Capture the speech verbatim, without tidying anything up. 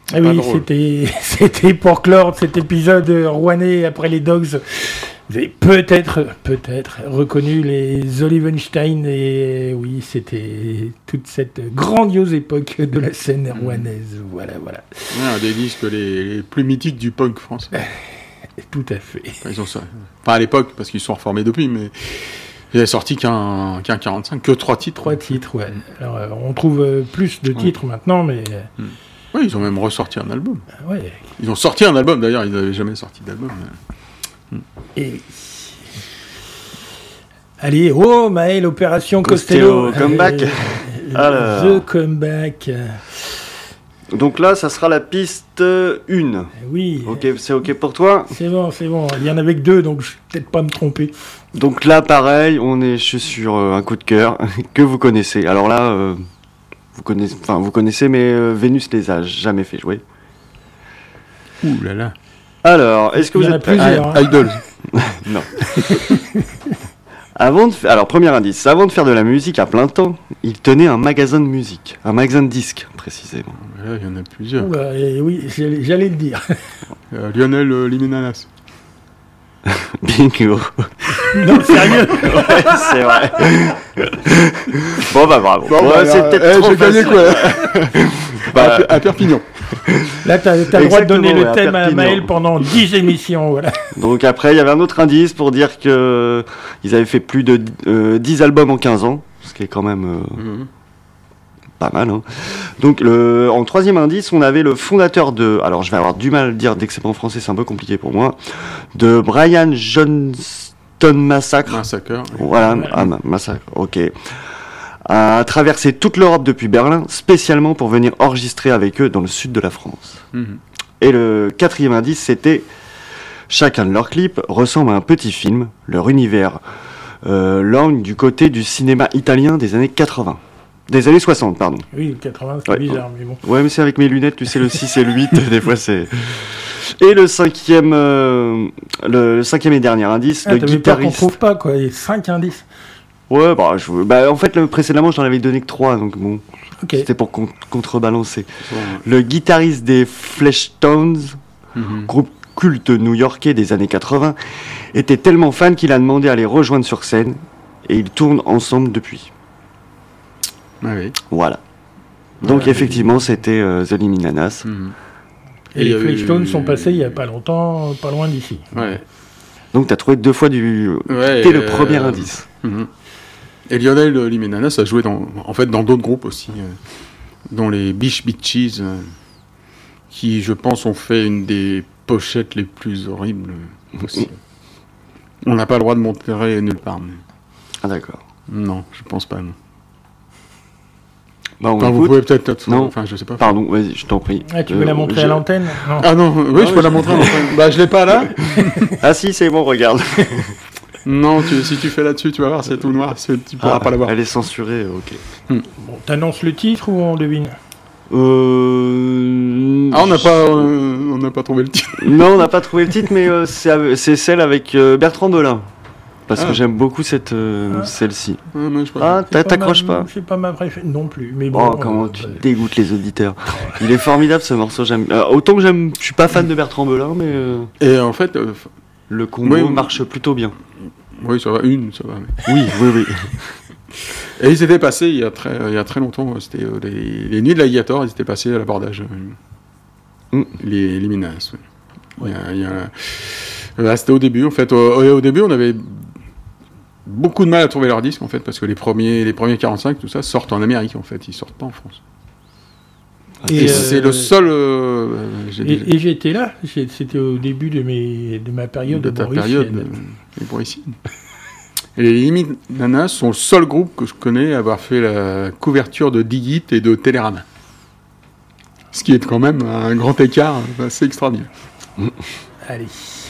Ah oui, c'était, c'était pour clore cet épisode rouennais après les Dogs. Vous avez peut-être, peut-être reconnu les Olivenstein et oui, c'était toute cette grandiose époque de la scène rouennaise. Voilà, voilà. Ouais, un des disques les, les plus mythiques du punk français. Tout à fait. Enfin, ils ont ça. Pas à l'époque, parce qu'ils sont reformés depuis, mais il a sorti qu'un, qu'un quarante-cinq, que trois titres. Trois titres, ouais. Alors, euh, on trouve euh, plus de titres ouais. maintenant, mais... Hmm. Oui, ils ont même ressorti un album. Ah ouais. Ils ont sorti un album, d'ailleurs, ils n'avaient jamais sorti d'album. Mais... Et... Allez, oh Maël, Opération Costello. Costello, comeback. Euh, Alors. The comeback. Donc là, ça sera la piste un. Oui. Ok, c'est ok pour toi ? C'est bon, c'est bon. Il y en avait que deux, donc je vais peut-être pas me tromper. Donc là, pareil, on est je suis sur euh, un coup de cœur que vous connaissez. Alors là, euh, vous connaissez, enfin vous connaissez, mais euh, Vénus les a jamais fait jouer. Ouh là là. Alors, est-ce que Il vous y en a êtes prêts ? plusieurs, ah, hein. Idols. Non. Avant de fa- Alors, premier indice, avant de faire de la musique à plein temps, il tenait un magasin de musique, un magasin de disques, précisément. Là, il y en a plusieurs. Oh bah, et oui, j'allais, j'allais le dire. Euh, Lionel euh, Limenanas. Bingo. Non, sérieux. Ouais, c'est vrai. Bon, bah bravo. Bon, Ouais, bah, c'est alors, peut-être eh, trop j'ai gagné facile. quoi bah, à, à Perpignan. Là, t'as, t'as le droit de donner Exactement, le ouais, thème à à Perpignan. Maël pendant dix émissions, voilà. Donc après, il y avait un autre indice pour dire que ils avaient fait plus de euh, dix albums en quinze ans, ce qui est quand même euh, Mm-hmm. pas mal. Hein. Donc le, en troisième indice, on avait le fondateur de, alors je vais avoir du mal à le dire dès que c'est pas en français, c'est un peu compliqué pour moi, de Brian Johnston Massacre. Massacre. Voilà, Ouais. ah, ma- Massacre, ok. A traversé toute l'Europe depuis Berlin, spécialement pour venir enregistrer avec eux dans le sud de la France. Mm-hmm. Et le quatrième indice, c'était chacun de leurs clips ressemble à un petit film, leur univers euh, lorgne du côté du cinéma italien des années quatre-vingts. Des années soixante, pardon. Oui, le quatre-vingts, c'est Ouais. bizarre, mais bon. Ouais, mais c'est avec mes lunettes, tu sais, le six et le huit, des fois c'est... Et le cinquième, euh, le cinquième et dernier indice, Ah, le t'avais peur qu'on guitariste... trouve pas, quoi. Il y a cinq indices. Ouais, bah, je... bah en fait, le, précédemment, je n'en avais donné que trois, donc bon, Ok. c'était pour con- contrebalancer. Bon, Le guitariste des Fleshtones, mm-hmm. groupe culte new-yorkais des années quatre-vingts, était tellement fan qu'il a demandé à les rejoindre sur scène, et ils tournent ensemble depuis. Ah oui. Voilà. Donc Ouais. effectivement, c'était euh, The Liminanas. Mm-hmm. Et, Et il y les a Flintstones eu- sont passés il y a pas longtemps, pas loin d'ici. Ouais. Donc t'as trouvé deux fois du... Ouais, Dès le euh, premier indice. Mm-hmm. Et Lionel euh, Limenanas a joué dans, en fait, dans d'autres groupes aussi, euh, dont les Beach Beaches, euh, qui, je pense, ont fait une des pochettes les plus horribles possibles. On n'a pas le droit de montrer nulle part. Mais... Ah d'accord. Non, je pense pas, non. Bah, on Enfin, vous écoute. pouvez peut-être... peut-être- Non. Enfin, je sais pas. Pardon, vas-y, je t'en prie. Ah, tu veux Euh, la montrer j'ai- à l'antenne? Non. Ah non, oui, Ah je peux oui, la je- montrer. enfin. Bah, je l'ai pas là. Ah si, c'est bon, regarde. Non, tu, si tu fais là-dessus, tu vas voir, c'est tout noir, c'est- tu pourras Ah, pas la voir. Elle est censurée, ok. Bon, t'annonces le titre ou on devine? Euh... Ah, on n'a pas, euh, on n'a pas trouvé le titre. Non, on n'a pas trouvé le titre, mais euh, c'est, avec- c'est celle avec euh, Bertrand Belin. Parce Ah. que j'aime beaucoup cette, euh, Ah. celle-ci. Ah, moi, je sais Ah, pas. C'est t'a- pas t'accroches ma- pas C'est pas ma préférée non plus. Mais bon, Oh, comment euh, tu bah, dégoûtes les auditeurs. Il est formidable ce morceau. J'aime. Euh, autant que j'aime, je suis pas fan de Bertrand Belin, mais euh, Et en fait, euh, f- le combo Oui, oui. marche plutôt bien. oui, ça va, une, ça va. mais- Oui, oui, oui. Et ils étaient passés il y a très, il y a très longtemps, c'était euh, les, les Nuits de l'Alligator, ils étaient passés à l'abordage. euh, Mm. Les, les Minas. Ouais. Il y a- il y a- Là, c'était au début, en fait. Au, au début, on avait beaucoup de mal à trouver leurs disques, en fait, parce que les premiers, les premiers quarante-cinq, tout ça, sortent en Amérique, en fait, ils sortent pas en France. Et, Et, euh, c'est le seul. euh, j'ai Et, déjà- et j'étais là, j'ai- c'était au début de, mes, de ma période de ta borussienne. période, euh, les Borussides. Et les Limites Nanas sont le seul groupe que je connais à avoir fait la couverture de Digit et de Télérama. Ce qui est quand même un grand écart assez extraordinaire. Allez.